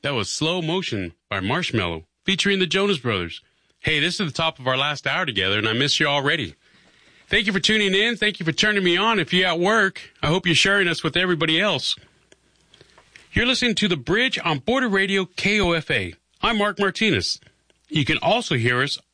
That was Slow Motion by Marshmello, featuring the Jonas Brothers. Hey, this is the top of our last hour together, and I miss you already. Thank you for tuning in. Thank you for turning me on. If you're at work, I hope you're sharing us with everybody else. You're listening to The Bridge on Border Radio KOFA. I'm Mark Martinez. You can also hear us